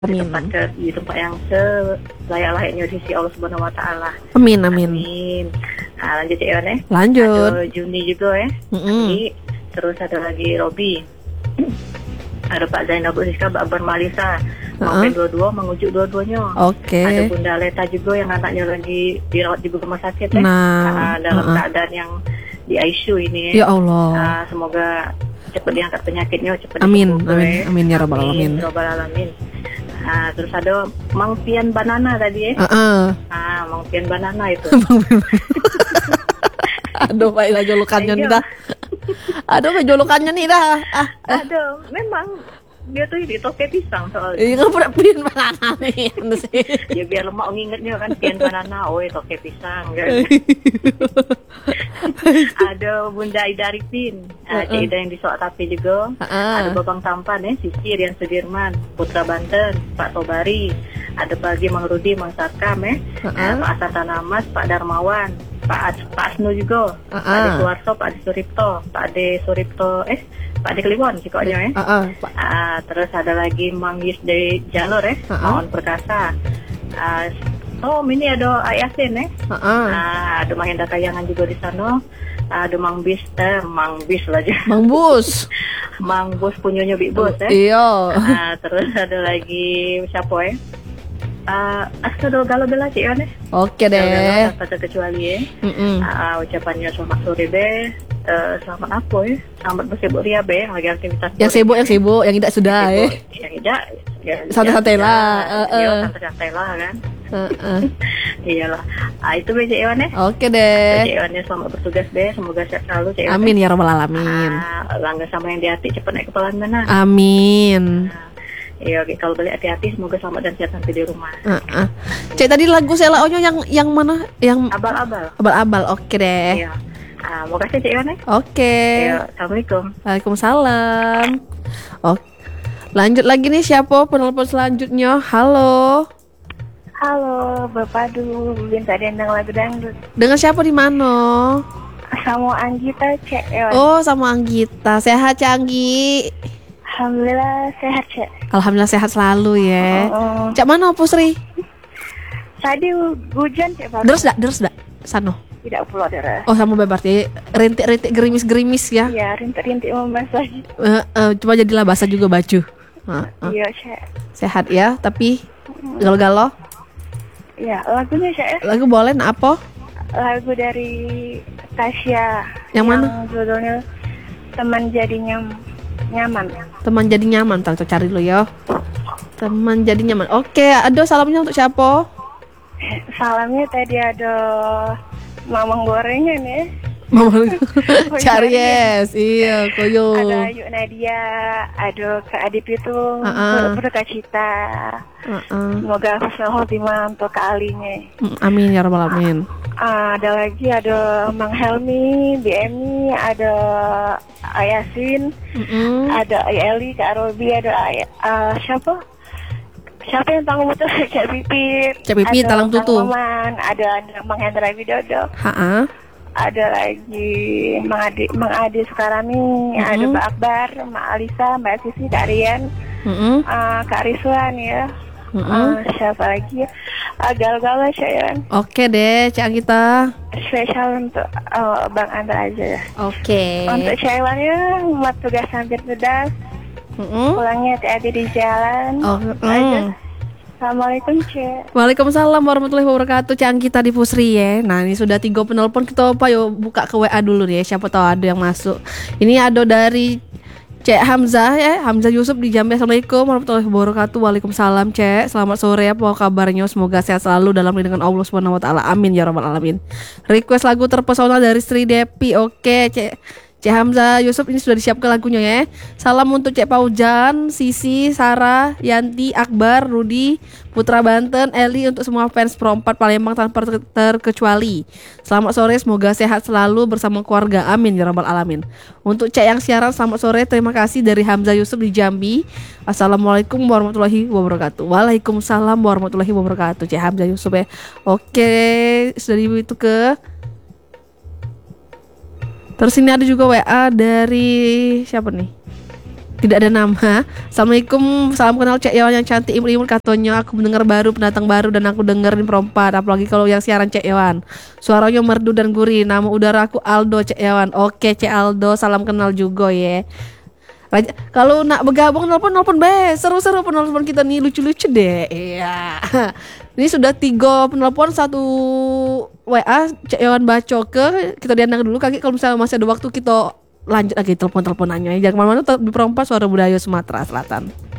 Amin. Di tempat yang selayak-layaknya di sisi Allah Subhanahu wa taala. Amin. Amin. Nah, lanjut ya, Wan. Lanjut. Ada Juni juga ya. Terus ada lagi Robi. Ada Pak Zainal Bu Siska, Mbak Akbar Malisa. Maafin dua-dua, mengujuk dua-duanya. Oke. Ada Bunda Leta juga yang anaknya lagi dirawat di rumah sakit ya. Nah, dalam keadaan yang di ICU ini ya Allah. Semoga cepat diangkat penyakitnya, cepat Amin. disembuhkan, ya. Amin ya rabbal alamin. Rabbal alamin. Terus ada Mang Pian Banana tadi ya. Mang Pian Banana itu. Aduh, baiklah julukannya nih dah. Aduh, julukannya nih dah. Aduh, memang dia tuh di toke pisang soalnya. Iya, nggak Pian Banana nih. Ya biar lemak ngingetnya kan Pian Banana, toke pisang kan. Ada Bunda Ida Arifin, Cik Ida yang di Soak Tapi juga. Ada Babang Tampan ya, Sisi Rian Sudirman, Putra Banten, Pak Tobari. Ada Bagi Mang Rudi, Mang Sarkam ya. Pak Asar Tanamas, Pak Darmawan, Pak Asno juga, Pak Ade Suwarso, Pak Ade Suripto, Pak Ade Kliwon pokoknya ya. Terus ada lagi Mang Yusde Jalur ya, Maon Perkasa. Ini ada Ayasin ya. Ada Mang Enda Kayangan juga di sana. Ada Mang Bis aja. Mang Bus. Mang Bus punyanya Big Bos ya. Iya. Terus ada lagi siapa ya? Askado Galo Bella Cik ya. Oke deh. Tanpa terkecuali ya. Ucapannya selamat sore deh. Selamat apa ya? Selamat bersibuk ria be, lagi aktivitas. Yang sibuk, yang tidak sudah ya. Yang tidak, santai-santai lah. Santai-santai lah kan. Iyalah. Itu be Cik Iwan ya. Oke deh. Cik Iwan ya, selamat bertugas be, semoga sehat selalu Cik Iwan. Amin ya rabbal alamin. Langga sama yang di hati cepat naik kepala mana. Amin. Iya, kalau balik hati-hati, semoga selamat dan sehat sampai di rumah. Cek tadi lagu Selaonyo yang mana? Yang Abal-abal. Oke deh. Iya. Mau kasih Cik Iwan ya. Oke. Iya, Assalamualaikum. Waalaikumsalam. Oke. Lanjut lagi nih, siapa penelpon selanjutnya? Halo. Halo, Bapak Du, minta dendang lagu dangdut. Dengan siapa di mana? Sama Anggita, Cek. Oh, sama Anggita. Sehat, Cek Anggi? Alhamdulillah sehat, Cek. Alhamdulillah sehat selalu ya. Cek mana Pusri? Tadi hujan, Cek. Deres dak? Sano. Tidak pula deres. Oh, sama berarti rintik-rintik gerimis-gerimis ya. Iya, rintik-rintik membasah. Cuma jadilah basah juga baju. Iya, Cek. Sehat ya, tapi galau-galau. Ya, lagunya Cek. Lagu boleh apa? Lagu dari Tasya. Yang mana? Judulnya Teman Jadi Nyaman. Teman jadi nyaman, tante cari lo ya. Teman jadi nyaman. Oke, ada salamnya untuk siapa? Salamnya tadi ada Mamang Gorengan ya. Mama cari yes, iya koyo. Ada Ayu Nadia, ada Kak Adip itu, Kak Cita. Semoga husnul khotimah untuk Kak Alinya. Amin ya rabbal alamin. Ada lagi ada Mang Helmi, BMI, ada Ayasin, ada Eli, Kak Robi, ada siapa yang tanggung betul Cak Pipit, talang tutu. Ada Mang Hendra Widodo. Ada lagi Mang Ade Sukarami, ada Mbak Akbar, Mbak Alisa, Mbak Sisi, Kak Rian, Kak Rizwan ya. Siapa lagi ya? Galau-galau Cak. Oke deh, Cak kita. Spesial untuk Bang Andra aja ya. Oke. Untuk Cak ya, buat tugas hampir sudah. Pulangnya hati-hati di jalan. Assalamualaikum Cek. Waalaikumsalam warahmatullahi wabarakatuh. Cang kita di Pusri ya. Nah ini sudah 3 penelpon, kita yuk buka ke WA dulu ya. Siapa tahu ada yang masuk. Ini ada dari Cek Hamzah ya, Hamzah Yusuf di Jambi. Assalamualaikum warahmatullahi wabarakatuh. Waalaikumsalam Cek. Selamat sore, apa kabarnya? Semoga sehat selalu dalam lindungan Allah Subhanahu wa taala. Amin ya rabbal alamin. Request lagu terpesona dari Sri Depi. Oke Cek Hamzah Yusuf, ini sudah disiapkan lagunya ya. Salam untuk Cek Paujan, Sisi, Sarah, Yanti, Akbar, Rudi, Putra Banten, Eli, untuk semua fans Pro 4 Palembang tanpa terkecuali. Selamat sore, semoga sehat selalu bersama keluarga. Amin ya rabbal alamin. Untuk Cek yang siaran, selamat sore, terima kasih dari Hamzah Yusuf di Jambi. Assalamualaikum warahmatullahi wabarakatuh. Waalaikumsalam warahmatullahi wabarakatuh. Cek Hamzah Yusuf ya. Oke, sudah itu ke. Terus ini ada juga WA dari siapa nih? Tidak ada nama. Assalamualaikum, salam kenal Cek Yohan yang cantik imut-imut katanya. Aku mendengar baru, pendatang baru dan aku dengerin perempat. Apalagi kalau yang siaran Cek Yohan. Suaranya merdu dan gurih. Nama udara aku Aldo Cek Yohan. Oke Cek Aldo, salam kenal juga ya. Kalau nak bergabung nelpon be, seru-seru penelpon kita nih, lucu-lucu deh. Iya. Ini sudah 3 penelpon, 1 WA Cek Yohan Bacoke. Kita diandang dulu kaki, kalau misalnya masih ada waktu kita lanjut lagi telepon-teleponannya. Jangan kemana-mana, tetap di Perompak Suara Budaya Sumatera Selatan.